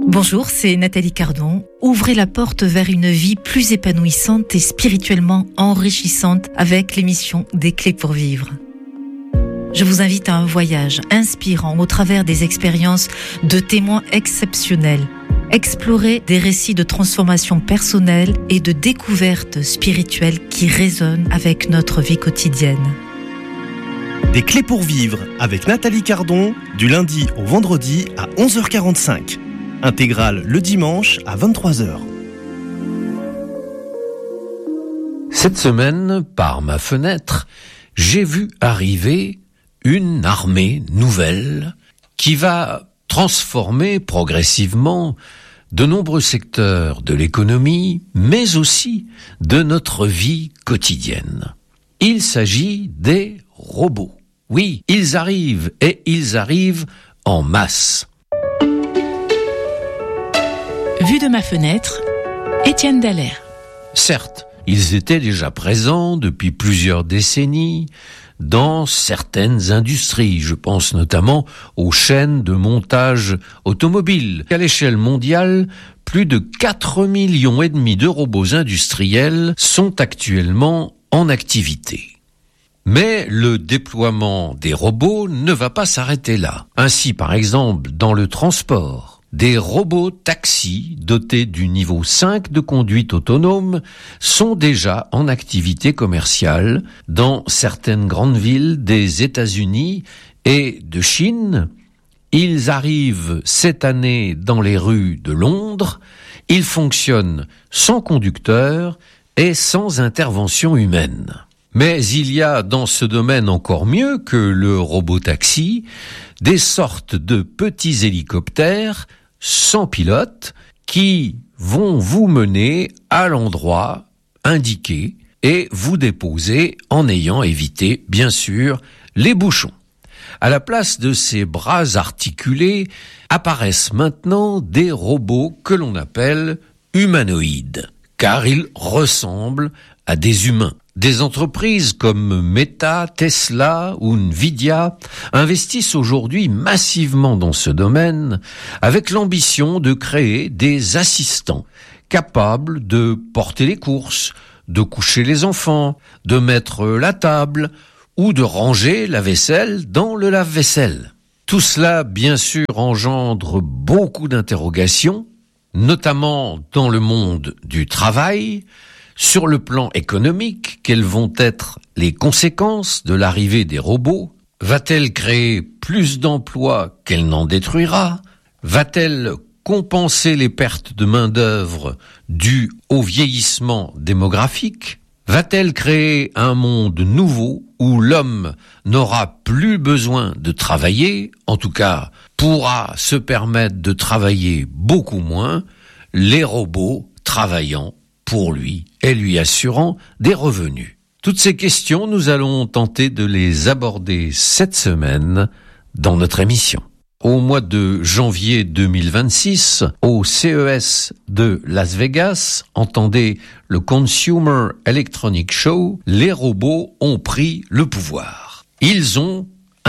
Bonjour, c'est Nathalie Cardon. Ouvrez la porte vers une vie plus épanouissante et spirituellement enrichissante avec l'émission Des Clés pour Vivre. Je vous invite à un voyage inspirant au travers des expériences de témoins exceptionnels. Explorer des récits de transformation personnelle et de découverte spirituelle qui résonnent avec notre vie quotidienne. Des Clés pour Vivre avec Nathalie Cardon, du lundi au vendredi à 11h45. Intégrale le dimanche à 23h. Cette semaine, par ma fenêtre, j'ai vu arriver une armée nouvelle qui va transformer progressivement de nombreux secteurs de l'économie, mais aussi de notre vie quotidienne. Il s'agit des robots. Oui, ils arrivent en masse. Vue de ma fenêtre, Étienne Dallaire. Certes, ils étaient déjà présents depuis plusieurs décennies dans certaines industries. Je pense notamment aux chaînes de montage automobile. À l'échelle mondiale, plus de 4,5 millions de robots industriels sont actuellement en activité. Mais le déploiement des robots ne va pas s'arrêter là. Ainsi, par exemple, dans le transport, des robots taxis dotés du niveau 5 de conduite autonome sont déjà en activité commerciale dans certaines grandes villes des États-Unis et de Chine. Ils arrivent cette année dans les rues de Londres. Ils fonctionnent sans conducteur et sans intervention humaine. Mais il y a dans ce domaine encore mieux que le robot-taxi, des sortes de petits hélicoptères sans pilote qui vont vous mener à l'endroit indiqué et vous déposer en ayant évité, bien sûr, les bouchons. À la place de ces bras articulés apparaissent maintenant des robots que l'on appelle humanoïdes, car ils ressemblent à des humains. Des entreprises comme Meta, Tesla ou Nvidia investissent aujourd'hui massivement dans ce domaine avec l'ambition de créer des assistants capables de porter les courses, de coucher les enfants, de mettre la table ou de ranger la vaisselle dans le lave-vaisselle. Tout cela, bien sûr, engendre beaucoup d'interrogations, notamment dans le monde du travail. Sur le plan économique, quelles vont être les conséquences de l'arrivée des robots ? Va-t-elle créer plus d'emplois qu'elle n'en détruira ? Va-t-elle compenser les pertes de main-d'œuvre dues au vieillissement démographique ? Va-t-elle créer un monde nouveau où l'homme n'aura plus besoin de travailler, en tout cas pourra se permettre de travailler beaucoup moins, les robots travaillant pour lui et lui assurant des revenus. Toutes ces questions, nous allons tenter de les aborder cette semaine dans notre émission. Au mois de janvier 2026, au CES de Las Vegas, entendez le Consumer Electronics Show, les robots ont pris le pouvoir. Ils ont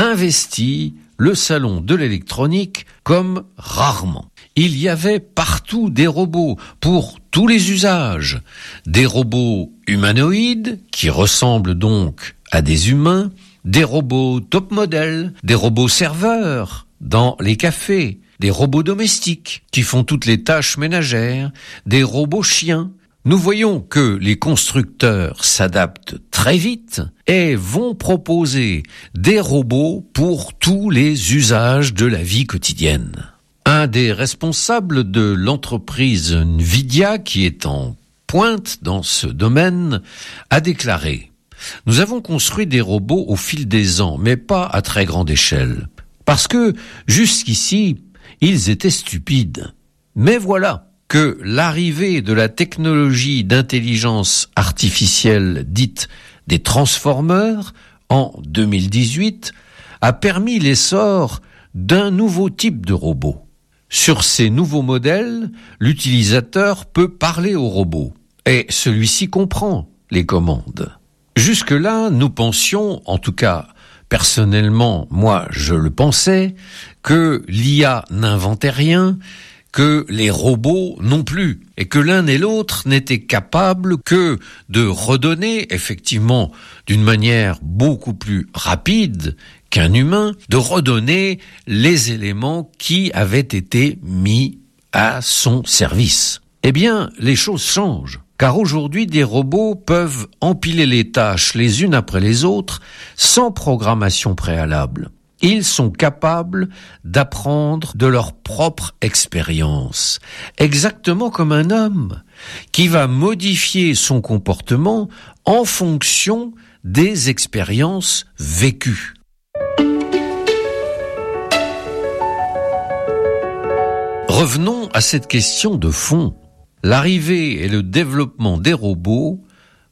investi le salon de l'électronique comme rarement. Il y avait partout des robots pour tous les usages. Des robots humanoïdes qui ressemblent donc à des humains, des robots top modèle, des robots serveurs dans les cafés, des robots domestiques qui font toutes les tâches ménagères, des robots chiens. Nous voyons que les constructeurs s'adaptent très vite et vont proposer des robots pour tous les usages de la vie quotidienne. Un des responsables de l'entreprise Nvidia, qui est en pointe dans ce domaine, a déclaré « Nous avons construit des robots au fil des ans, mais pas à très grande échelle. Parce que, jusqu'ici, ils étaient stupides. Mais voilà que l'arrivée de la technologie d'intelligence artificielle dite des transformers en 2018 a permis l'essor d'un nouveau type de robot. Sur ces nouveaux modèles, l'utilisateur peut parler au robot et celui-ci comprend les commandes. Jusque-là, nous pensions, en tout cas personnellement, moi je le pensais, que l'IA n'inventait rien, que les robots non plus, et que l'un et l'autre n'étaient capables que de redonner, effectivement, d'une manière beaucoup plus rapide qu'un humain, de redonner les éléments qui avaient été mis à son service. Eh bien, les choses changent, car aujourd'hui, des robots peuvent empiler les tâches les unes après les autres sans programmation préalable. Ils sont capables d'apprendre de leur propre expérience, exactement comme un homme qui va modifier son comportement en fonction des expériences vécues. Revenons à cette question de fond. L'arrivée et le développement des robots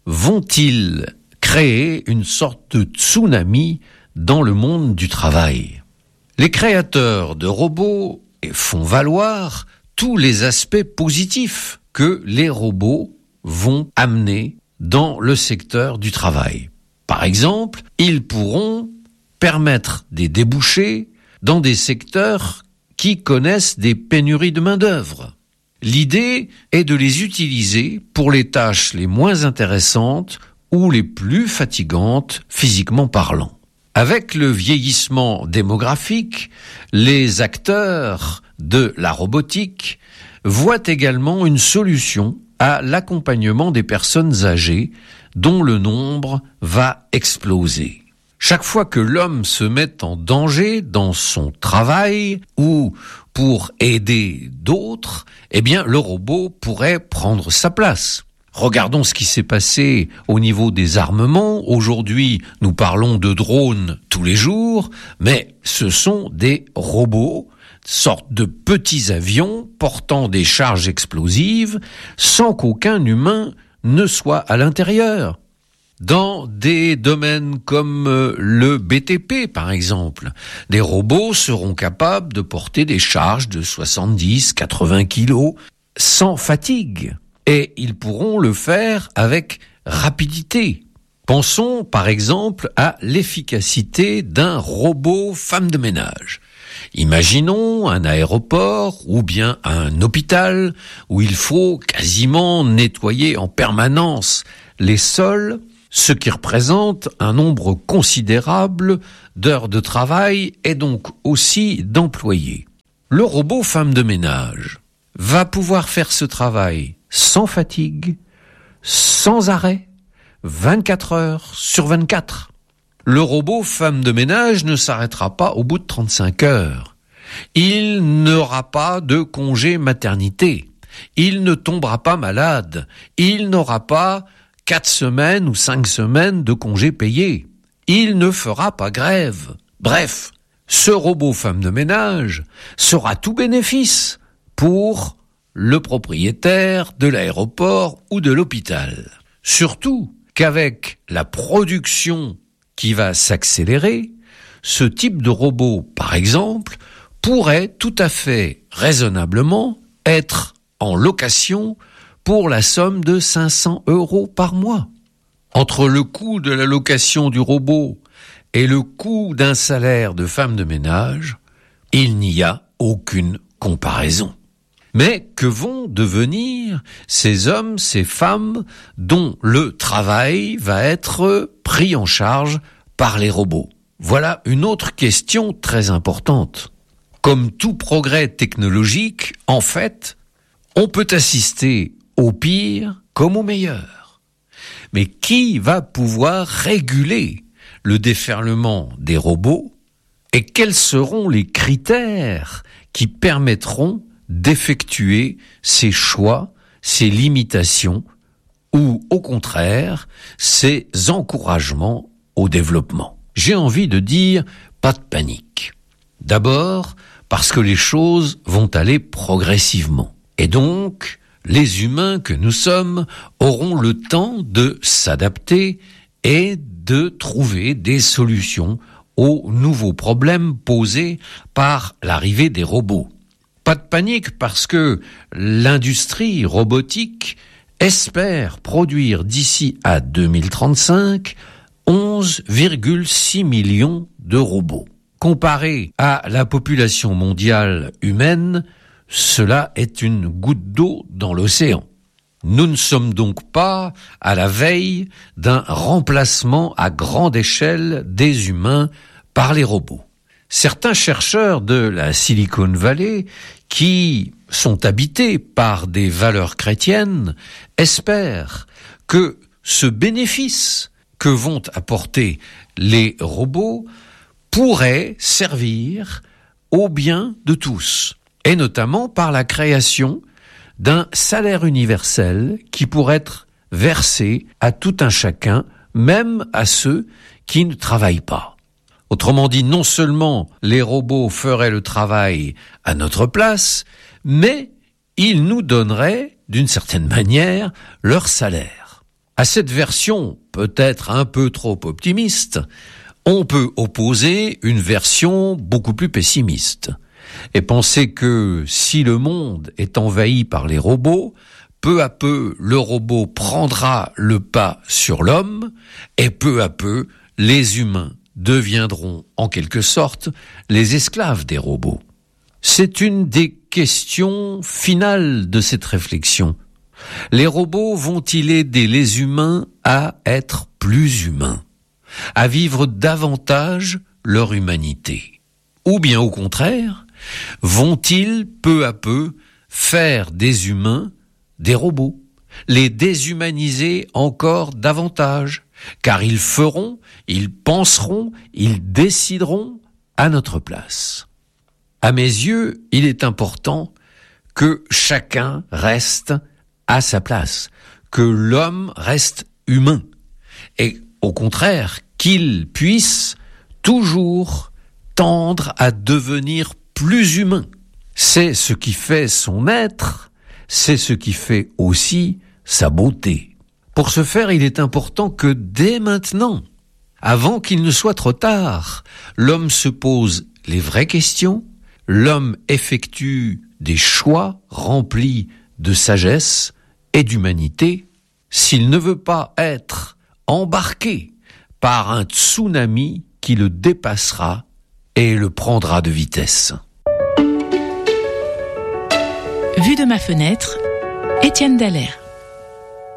vont-ils créer une sorte de tsunami dans le monde du travail? Les créateurs de robots font valoir tous les aspects positifs que les robots vont amener dans le secteur du travail. Par exemple, ils pourront permettre des débouchés dans des secteurs qui connaissent des pénuries de main-d'œuvre. L'idée est de les utiliser pour les tâches les moins intéressantes ou les plus fatigantes physiquement parlant. Avec le vieillissement démographique, les acteurs de la robotique voient également une solution à l'accompagnement des personnes âgées dont le nombre va exploser. Chaque fois que l'homme se met en danger dans son travail ou pour aider d'autres, eh bien, le robot pourrait prendre sa place. Regardons ce qui s'est passé au niveau des armements. Aujourd'hui, nous parlons de drones tous les jours, mais ce sont des robots, sortes de petits avions portant des charges explosives, sans qu'aucun humain ne soit à l'intérieur. Dans des domaines comme le BTP, par exemple, des robots seront capables de porter des charges de 70-80 kilos sans fatigue. Et ils pourront le faire avec rapidité. Pensons par exemple à l'efficacité d'un robot femme de ménage. Imaginons un aéroport ou bien un hôpital où il faut quasiment nettoyer en permanence les sols, ce qui représente un nombre considérable d'heures de travail et donc aussi d'employés. Le robot femme de ménage va pouvoir faire ce travail sans fatigue, sans arrêt, 24 heures sur 24. Le robot femme de ménage ne s'arrêtera pas au bout de 35 heures. Il n'aura pas de congé maternité. Il ne tombera pas malade. Il n'aura pas 4 semaines ou 5 semaines de congés payés. Il ne fera pas grève. Bref, ce robot femme de ménage sera tout bénéfice pour le propriétaire de l'aéroport ou de l'hôpital. Surtout qu'avec la production qui va s'accélérer, ce type de robot, par exemple, pourrait tout à fait raisonnablement être en location pour la somme de 500 € par mois. Entre le coût de la location du robot et le coût d'un salaire de femme de ménage, il n'y a aucune comparaison. Mais que vont devenir ces hommes, ces femmes dont le travail va être pris en charge par les robots? Voilà une autre question très importante. Comme tout progrès technologique, en fait, on peut assister au pire comme au meilleur. Mais qui va pouvoir réguler le déferlement des robots et quels seront les critères qui permettront d'effectuer ces choix, ces limitations ou au contraire ces encouragements au développement? J'ai envie de dire pas de panique. D'abord parce que les choses vont aller progressivement et donc les humains que nous sommes auront le temps de s'adapter et de trouver des solutions aux nouveaux problèmes posés par l'arrivée des robots. Pas de panique parce que l'industrie robotique espère produire d'ici à 2035 11,6 millions de robots. Comparé à la population mondiale humaine, cela est une goutte d'eau dans l'océan. Nous ne sommes donc pas à la veille d'un remplacement à grande échelle des humains par les robots. Certains chercheurs de la Silicon Valley, qui sont habités par des valeurs chrétiennes, espèrent que ce bénéfice que vont apporter les robots pourrait servir au bien de tous, et notamment par la création d'un salaire universel qui pourrait être versé à tout un chacun, même à ceux qui ne travaillent pas. Autrement dit, non seulement les robots feraient le travail à notre place, mais ils nous donneraient, d'une certaine manière, leur salaire. À cette version, peut-être un peu trop optimiste, on peut opposer une version beaucoup plus pessimiste et penser que si le monde est envahi par les robots, peu à peu le robot prendra le pas sur l'homme et peu à peu les humains deviendront en quelque sorte les esclaves des robots. C'est une des questions finales de cette réflexion. Les robots vont-ils aider les humains à être plus humains, à vivre davantage leur humanité? Ou bien au contraire, vont-ils peu à peu faire des humains des robots, les déshumaniser encore davantage, car ils feront, ils penseront, ils décideront à notre place. À mes yeux, il est important que chacun reste à sa place, que l'homme reste humain, et au contraire, qu'il puisse toujours tendre à devenir plus humain. C'est ce qui fait son être, c'est ce qui fait aussi sa beauté. Pour ce faire, il est important que dès maintenant, avant qu'il ne soit trop tard, l'homme se pose les vraies questions, l'homme effectue des choix remplis de sagesse et d'humanité, s'il ne veut pas être embarqué par un tsunami qui le dépassera et le prendra de vitesse. Vue de ma fenêtre, Étienne Dallaire.